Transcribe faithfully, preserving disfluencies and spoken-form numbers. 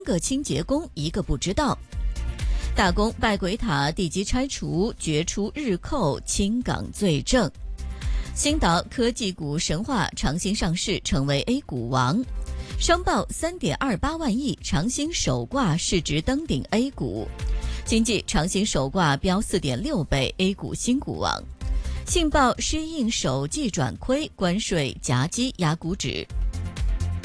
个清洁工一个不知道。大公拜鬼塔地基拆除，决出日寇清港罪证。星岛科技股神话长兴上市成为 A 股王。商报 三点二八万亿，长兴首挂市值登顶 A 股。经济长兴首挂飙 四点六倍 A 股新股王。信报适应首季转亏，关税夹击压股指。